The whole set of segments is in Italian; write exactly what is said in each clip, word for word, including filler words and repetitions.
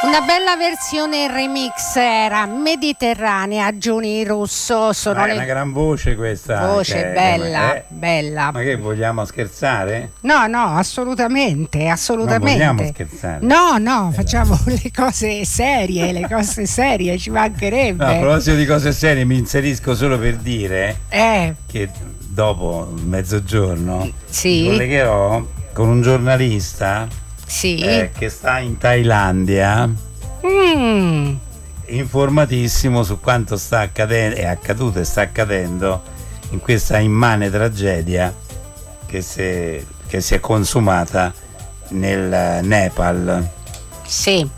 Una bella versione remix era Mediterranea, Giuni Russo. Sono Ma è le... una gran voce questa. Voce che, bella, che, eh, bella. Ma che vogliamo scherzare? No, no, assolutamente, assolutamente. Non vogliamo scherzare. No, no, Eh, facciamo le cose serie, le cose serie, ci mancherebbe. No, a proposito di cose serie, mi inserisco solo per dire Eh, che dopo mezzogiorno Sì. mi collegherò con un giornalista sì. eh, che sta in Thailandia, Mm, informatissimo su quanto sta accadendo, è accaduto e sta accadendo in questa immane tragedia che si, che si è consumata nel Nepal. sì.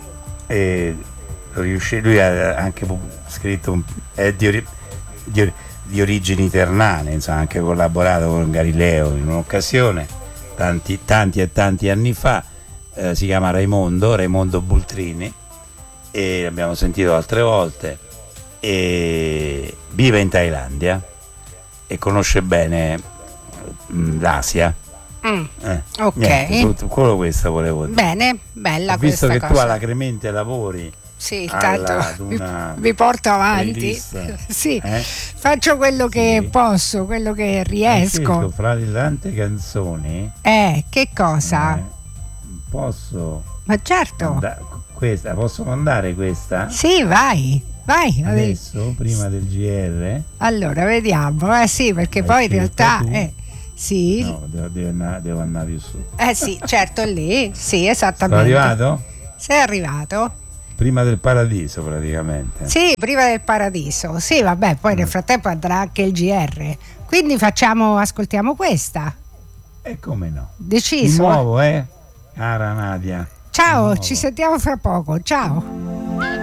E riuscì, lui ha anche scritto un, è di, ori- di, ori- di origini ternane, insomma, ha anche collaborato con Galileo in un'occasione tanti, tanti e tanti anni fa. Eh, si chiama Raimondo Raimondo Bultrini e l'abbiamo sentito altre volte, e vive in Thailandia e conosce bene mh, l'Asia. Mm, Eh, ok. niente, su- quello questo volevo dire. Bene, bella Ho visto questa che cosa. tu alla Cremente lavori. Sì, alla- tanto ad vi, una vi porto avanti. playlist, Sì, eh? faccio quello che Sì. posso, quello che riesco. Francesco, fra le tante canzoni, Eh, che cosa? eh, posso Ma certo. manda- questa, posso mandare questa? Sì, vai, vai. Adesso, prima del G R? Allora, vediamo. Eh sì, perché L'hai poi in scelta realtà tu? eh, sì. No, devo, devo andare, devo andare più su. Eh sì, certo, lì. Sì, Sono esattamente. arrivato? Sei arrivato? Prima del paradiso praticamente. Sì, prima del paradiso. Sì, vabbè, poi nel frattempo andrà anche il G R. Quindi facciamo, ascoltiamo questa. E come no? Deciso? Di nuovo, eh? Cara Nadia. Ciao, Di nuovo. ci sentiamo fra poco. Ciao.